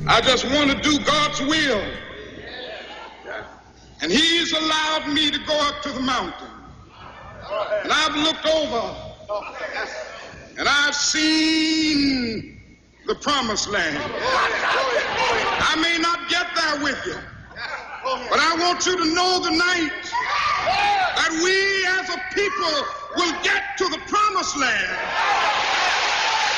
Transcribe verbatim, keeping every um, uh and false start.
I just want to do God's will. And he's allowed me to go up to the mountain. And I've looked over and I've seen the promised land. I may not get there with you, but I want you to know tonight that we as a people will get to the promised land.